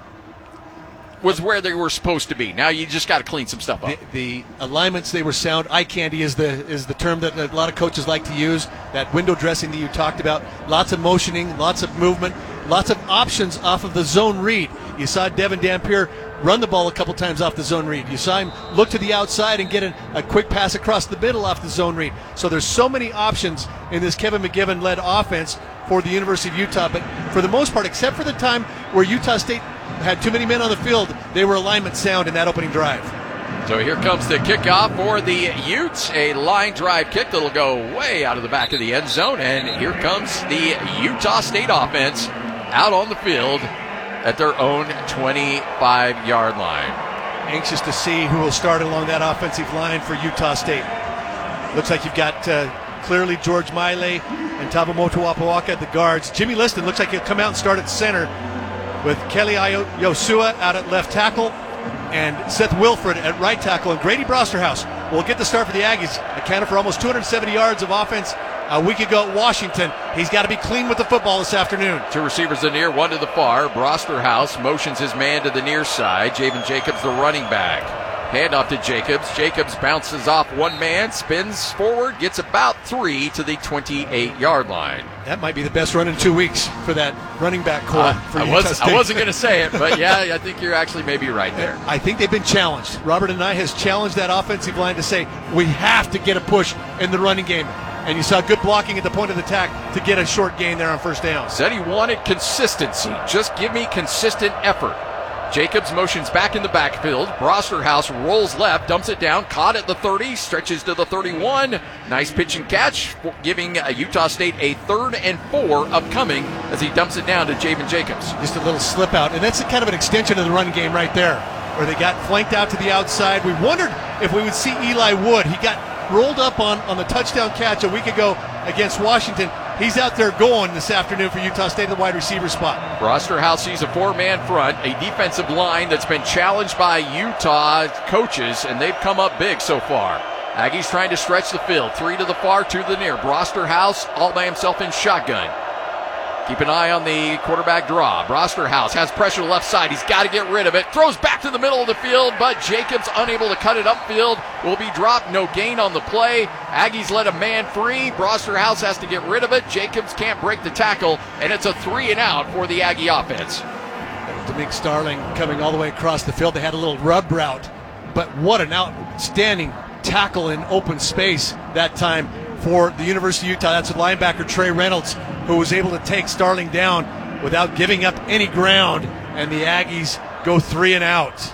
was where they were supposed to be. Now you just got to clean some stuff up. The, the alignments, they were sound. Eye candy is the is the term that a lot of coaches like to use. That window dressing that you talked about. Lots of motioning, lots of movement, lots of options off of the zone read. You saw Devin Dampier run the ball a couple times off the zone read. You saw him look to the outside and get a, a quick pass across the middle off the zone read. So there's so many options in this Kevin McGivern-led offense for the University of Utah. But for the most part, except for the time where Utah State had too many men on the field, they were alignment sound in that opening drive. So here comes the kickoff for the Utes, a line drive kick that'll go way out of the back of the end zone, and here comes the Utah State offense out on the field at their own twenty-five-yard line. Anxious to see who will start along that offensive line for Utah State. Looks like you've got uh, clearly George Maile and Tabamoto Wapawaka at the guards. Jimmy Liston looks like he'll come out and start at center, with Kelly Yosua out at left tackle and Seth Wilfred at right tackle. And Grady Brosterhouse will get the start for the Aggies. Accounted for almost two hundred seventy yards of offense a week ago at Washington. He's got to be clean with the football this afternoon. Two receivers in the near, one to the far. Brosterhouse motions his man to the near side. Javen Jacobs, the running back. Handoff to Jacobs. Jacobs bounces off one man, spins forward, gets about three to the twenty-eight-yard line. That might be the best run in two weeks for that running back core. Uh, for I, was, I wasn't going to say it, but yeah, I think you're actually maybe right there. I think they've been challenged. Robert and I has challenged that offensive line to say, we have to get a push in the running game. And you saw good blocking at the point of the attack to get a short gain there on first down. Said he wanted consistency. Just give me consistent effort. Jacobs motions back in the backfield. Brosterhouse rolls left, dumps it down, caught at the thirty, stretches to the thirty-one. Nice pitch and catch, giving Utah State a third and four upcoming as he dumps it down to Javen Jacobs. Just a little slip out, and that's kind of an extension of the run game right there, where they got flanked out to the outside. We wondered if we would see Eli Wood. He got rolled up on, on the touchdown catch a week ago against Washington. He's out there going this afternoon for Utah State, the wide receiver spot. Brosterhouse sees a four-man front, a defensive line that's been challenged by Utah coaches, and they've come up big so far. Aggies trying to stretch the field. Three to the far, two to the near. Brosterhouse all by himself in shotgun. Keep an eye on the quarterback draw. Brosterhouse has pressure to the left side. He's got to get rid of it. Throws back to the middle of the field, but Jacobs unable to cut it upfield. Will be dropped. No gain on the play. Aggies let a man free. Brosterhouse has to get rid of it. Jacobs can't break the tackle, and it's a three and out for the Aggie offense. Demick Starling coming all the way across the field. They had a little rub route, but what an outstanding tackle in open space that time for the University of Utah. That's a linebacker, Trey Reynolds, who was able to take Starling down without giving up any ground, and the Aggies go three and out.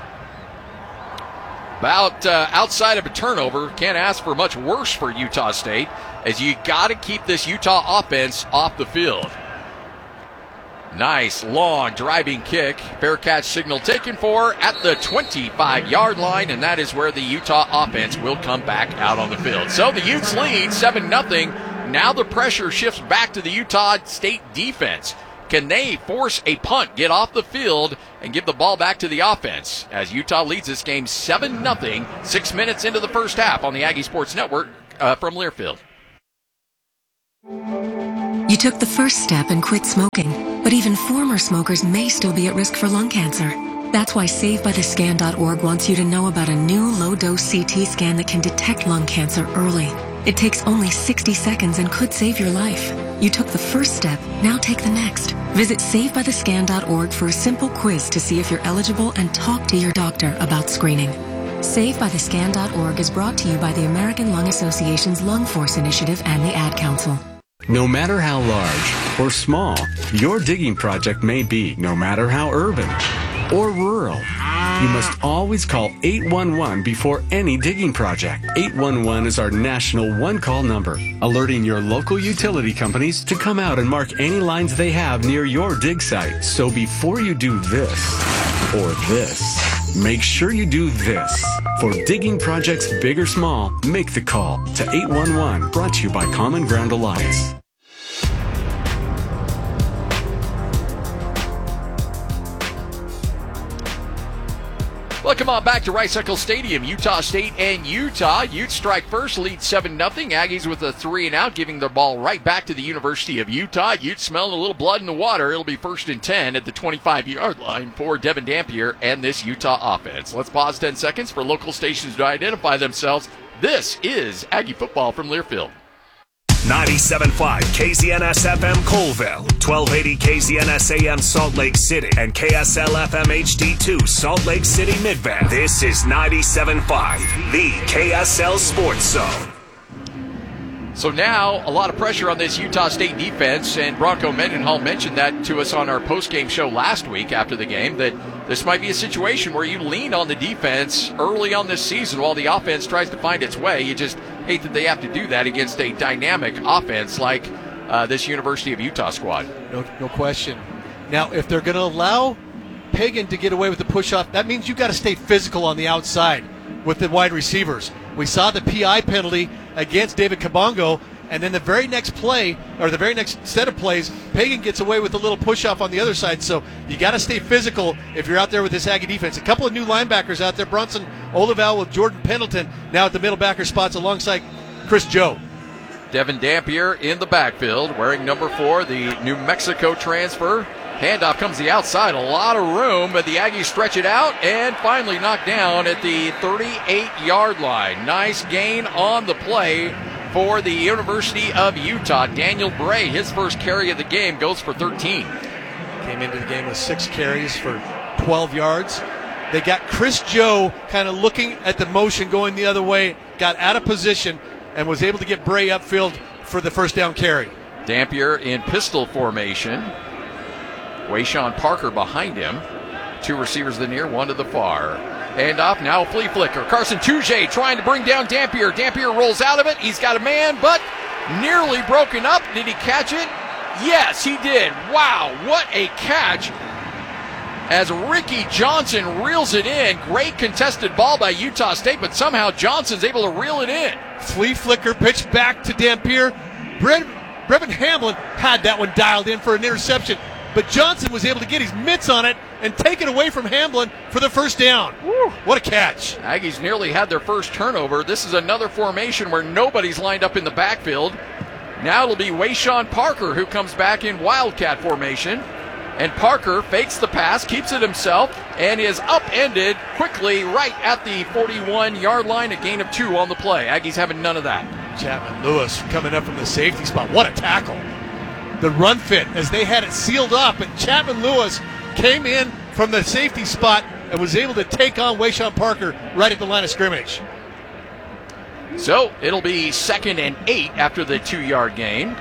About uh, outside of a turnover, can't ask for much worse for Utah State, as you got to keep this Utah offense off the field. Nice, long, driving kick. Fair catch signal taken for at the twenty-five-yard line, and that is where the Utah offense will come back out on the field. So the Utes lead seven nothing. Now the pressure shifts back to the Utah State defense. Can they force a punt, get off the field, and give the ball back to the offense? As Utah leads this game seven nothing, six minutes into the first half on the Aggie Sports Network uh, from Learfield. You took the first step and quit smoking, but even former smokers may still be at risk for lung cancer. That's why Save By The Scan dot org wants you to know about a new low-dose C T scan that can detect lung cancer early. It takes only sixty seconds and could save your life. You took the first step, now take the next. Visit Save By The Scan dot org for a simple quiz to see if you're eligible and talk to your doctor about screening. Save By The Scan dot org is brought to you by the American Lung Association's Lung Force Initiative and the Ad Council. No matter how large or small your digging project may be, no matter how urban or rural, you must always call eight one one before any digging project. eight one one is our national one-call number, alerting your local utility companies to come out and mark any lines they have near your dig site. So before you do this or this, make sure you do this. For digging projects big or small, make the call to eight one one, brought to you by Common Ground Alliance. Welcome on back to Rice-Eccles Stadium. Utah State and Utah. Utes strike first, lead seven nothing. Aggies with a three and out, giving the ball right back to the University of Utah. Utes smelling a little blood in the water. It'll be first and ten at the twenty-five-yard line for Devin Dampier and this Utah offense. Let's pause ten seconds for local stations to identify themselves. This is Aggie football from Learfield. ninety-seven point five K Z N S F M Colville, twelve eighty K Z N S A M Salt Lake City, and K S L F M H D two Salt Lake City Midvale. This is ninety-seven point five, the K S L Sports Zone. So now a lot of pressure on this Utah State defense, and Bronco Mendenhall mentioned that to us on our post-game show last week after the game, that this might be a situation where you lean on the defense early on this season while the offense tries to find its way. You just hate that they have to do that against a dynamic offense like uh, this University of Utah squad. No, no question. Now, if they're going to allow Pagan to get away with the push-off, that means you've got to stay physical on the outside with the wide receivers. We saw the P I penalty against David Kabongo, and then the very next play, or the very next set of plays, Pagan gets away with a little push-off on the other side. So you got to stay physical if you're out there with this Aggie defense. A couple of new linebackers out there, Bronson Olival with Jordan Pendleton now at the middle backer spots alongside Chris Joe. Devin Dampier in the backfield, wearing number four, the New Mexico transfer. Handoff comes the outside, a lot of room, but the Aggies stretch it out and finally knocked down at the thirty-eight-yard line. Nice gain on the play for the University of Utah. Daniel Bray, his first carry of the game, goes for thirteen. Came into the game with six carries for twelve yards. They got Chris Joe kind of looking at the motion going the other way, got out of position, and was able to get Bray upfield for the first down carry. Dampier in pistol formation. Wayshawn Parker behind him. Two receivers to the near, one to the far. Hand off, now a flea flicker. Carson Touche trying to bring down Dampier. Dampier rolls out of it. He's got a man, but nearly broken up. Did he catch it? Yes, he did. Wow, what a catch. As Ricky Johnson reels it in. Great contested ball by Utah State, but somehow Johnson's able to reel it in. Flea flicker, pitch back to Dampier. Bre- Brevin Hamlin had that one dialed in for an interception, but Johnson was able to get his mitts on it and take it away from Hamlin for the first down. Woo, what a catch. Aggies nearly had their first turnover. This is another formation where nobody's lined up in the backfield. Now it'll be Wayshawn Parker who comes back in Wildcat formation. And Parker fakes the pass, keeps it himself, and is upended quickly right at the forty-one-yard line, a gain of two on the play. Aggies having none of that. Chapman Lewis coming up from the safety spot. What a tackle. The run fit as they had it sealed up, and Chapman Lewis came in from the safety spot and was able to take on Wayshawn Parker right at the line of scrimmage. So it'll be second and eight after the two-yard gain.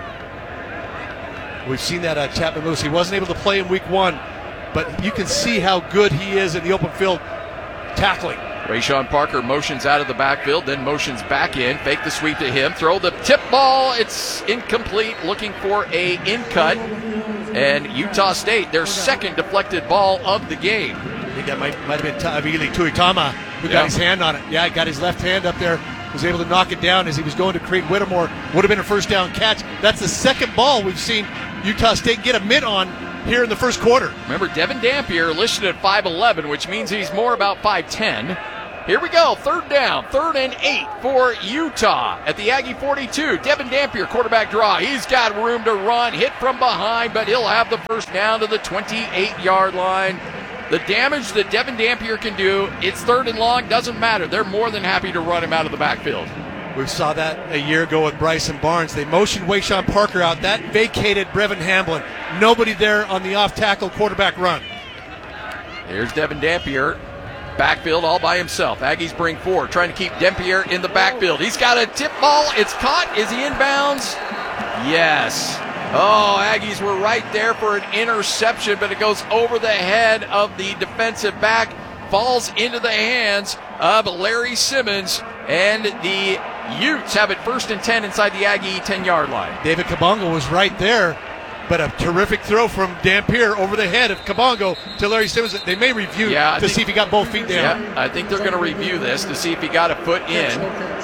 We've seen that uh, Chapman Lewis. He wasn't able to play in week one, but you can see how good he is in the open field tackling. Wayshawn Parker motions out of the backfield, then motions back in. Fake the sweep to him. Throw the tip ball. It's incomplete. Looking for a in cut. And Utah State, their second deflected ball of the game. I think that might, might have been Tavili Tuitama who Yeah. got his hand on it. Yeah, got his left hand up there, was able to knock it down as he was going to create Whittemore. Would have been a first down catch. That's the second ball we've seen Utah State get a mitt on here in the first quarter. Remember, Devin Dampier listed at five eleven, which means he's more about five ten. Here we go, third down, third and eight for Utah at the Aggie forty-two. Devin Dampier, quarterback draw. He's got room to run, hit from behind, but he'll have the first down to the twenty-eight-yard line. The damage that Devin Dampier can do, it's third and long, doesn't matter. They're more than happy to run him out of the backfield. We saw that a year ago with Bryson Barnes. They motioned Wayshawn Parker out. That vacated Brevin Hamblin. Nobody there on the off-tackle quarterback run. Here's Devin Dampier. Backfield all by himself. Aggies bring four, trying to keep Dampier in the backfield. He's got a tip ball. It's caught. Is he inbounds? Yes. Oh, Aggies were right there for an interception, but it goes over the head of the defensive back, falls into the hands of Larry Simmons, and the Utes have it first and ten inside the Aggie ten-yard line. David Kabongo was right there, but a terrific throw from Dampier over the head of Kabongo to Larry Simmons. They may review Yeah, I to think- see if he got both feet down. Yeah, I think they're going to review this to see if he got a foot in.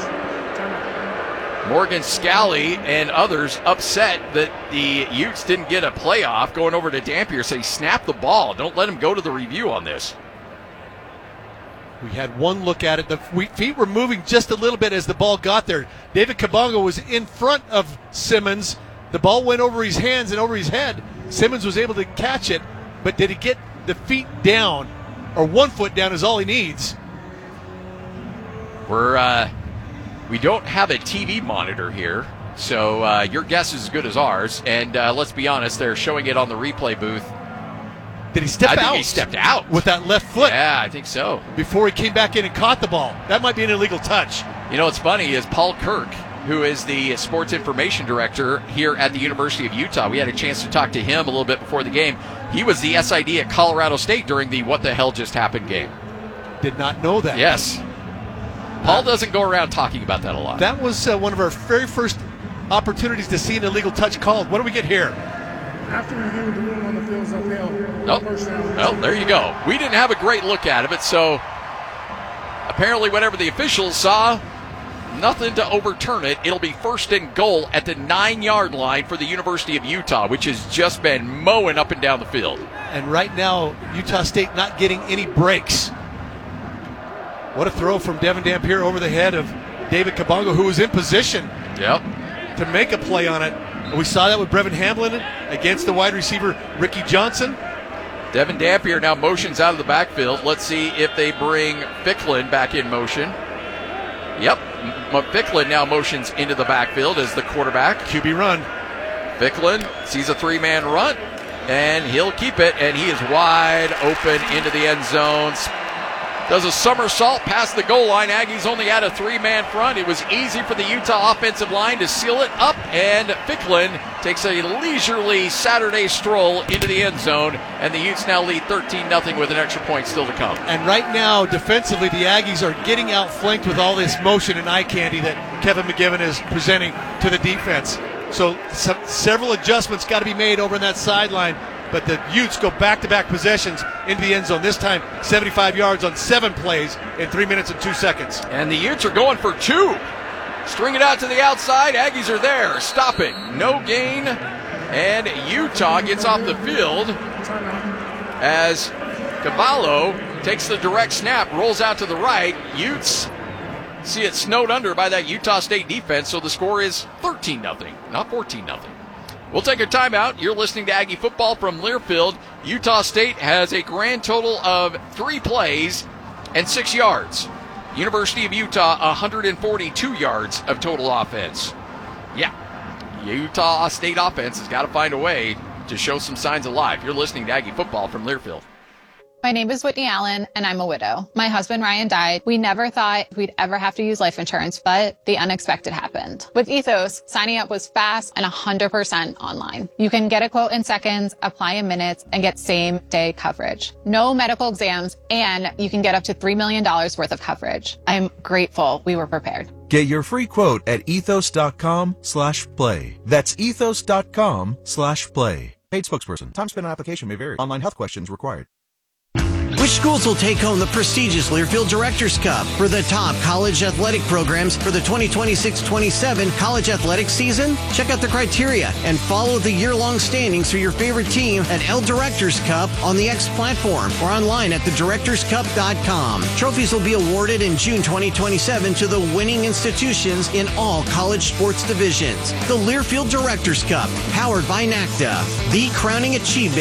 Morgan Scally and others upset that the Utes didn't get a playoff, going over to Dampier, say snap the ball. Don't let him go to the review on this. We had one look at it. The feet were moving just a little bit as the ball got there. David Kabongo was in front of Simmons. The ball went over his hands and over his head. Simmons was able to catch it, but did he get the feet down, or one foot down is all he needs? We're uh, we don't have a T V monitor here, so uh, your guess is as good as ours. And uh, let's be honest, they're showing it on the replay booth. Did he step I out? think he stepped out with that left foot. Yeah, I think so. Before he came back in and caught the ball. That might be an illegal touch. You know what's funny is Paul Kirk, who is the sports information director here at the University of Utah. We had a chance to talk to him a little bit before the game. He was the S I D at Colorado State during the what the hell just happened game. Did not know that. Yes. Paul doesn't go around talking about that a lot. That was uh, one of our very first opportunities to see an illegal touch called. What do we get here? After reviewing the rule on the field is upheld. Nope. First down. Well, there you go. We didn't have a great look at it, so apparently whatever the officials saw, nothing to overturn it. It'll be first and goal at the nine-yard line for the University of Utah, which has just been mowing up and down the field. And right now, Utah State not getting any breaks. What a throw from Devin Dampier over the head of David Kabongo, who was in position yep. to make a play on it. We saw that with Brevin Hamblin against the wide receiver Ricky Johnson. Devin Dampier now motions out of the backfield. Let's see if they bring Ficklin back in motion. Yep, Ficklin now motions into the backfield as the quarterback. Q B run. Ficklin sees a three-man run, and he'll keep it, and he is wide open into the end zone. Does a somersault past the goal line. Aggies only had a three-man front. It was easy for the Utah offensive line to seal it up, and Ficklin takes a leisurely Saturday stroll into the end zone, and the Utes now lead thirteen nothing with an extra point still to come. And right now, defensively, the Aggies are getting outflanked with all this motion and eye candy that Kevin McGivern is presenting to the defense. So some, several adjustments got to be made over in that sideline. But the Utes go back-to-back possessions into the end zone. This time, seventy-five yards on seven plays in three minutes and two seconds. And the Utes are going for two. String it out to the outside. Aggies are there. Stop it. No gain. And Utah gets off the field as Cavallo takes the direct snap, rolls out to the right. Utes see it snowed under by that Utah State defense, so the score is thirteen nothing, not fourteen nothing. We'll take a timeout. You're listening to Aggie Football from Learfield. Utah State has a grand total of three plays and six yards. University of Utah, one hundred forty-two yards of total offense. Yeah, Utah State offense has got to find a way to show some signs of life. You're listening to Aggie Football from Learfield. My name is Whitney Allen, and I'm a widow. My husband, Ryan, died. We never thought we'd ever have to use life insurance, but the unexpected happened. With Ethos, signing up was fast and one hundred percent online. You can get a quote in seconds, apply in minutes, and get same-day coverage. No medical exams, and you can get up to three million dollars worth of coverage. I'm grateful we were prepared. Get your free quote at ethos.com slash play. That's ethos.com slash play. Paid spokesperson. Time spent on application may vary. Online health questions required. Which schools will take home the prestigious Learfield Directors Cup for the top college athletic programs for the twenty twenty-six twenty-seven college athletics season? Check out the criteria and follow the year-long standings for your favorite team at L Directors Cup on the X platform or online at the directors cup dot com. Trophies will be awarded in June twenty twenty-seven to the winning institutions in all college sports divisions. The Learfield Directors Cup, powered by NACDA, the crowning achievement